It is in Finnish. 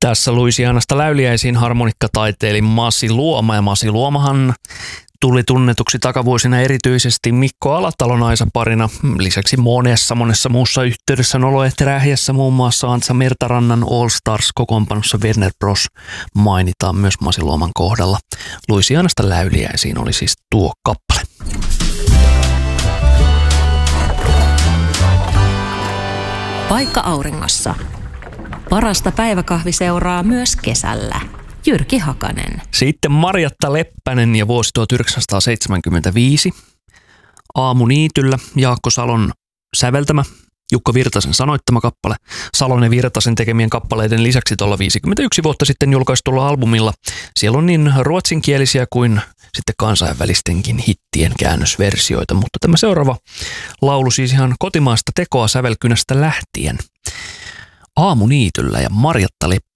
Tässä Louisianasta Läyliäisiin harmonikkataiteili Masi Luoma, ja Masi Luomahan tuli tunnetuksi takavuosina erityisesti Mikko Alatalon Aisa-parina. Lisäksi monessa muussa yhteydessä Noloehti-rähjässä, muun muassa Antsa Mertarannan All Stars-kokoonpanossa Werner Bros mainitaan myös Masi Luoman kohdalla. Louisianasta Läyliäisiin oli siis tuo kappale. Paikka auringossa. Parasta päiväkahviseuraa myös kesällä. Jyrki Hakanen. Sitten Marjatta Leppänen ja vuosi 1975. Aamuniityllä Jaakko Salon säveltämä, Jukka Virtasen sanoittama kappale. Salon ja Virtasen tekemien kappaleiden lisäksi tuolla 51 vuotta sitten julkaistulla albumilla. Siellä on niin ruotsinkielisiä kuin sitten kansainvälistenkin hittien käännösversioita, mutta tämä seuraava laulu siis ihan kotimaasta tekoa sävelkynästä lähtien. Aamuniityllä ja Marjatta Leppänen.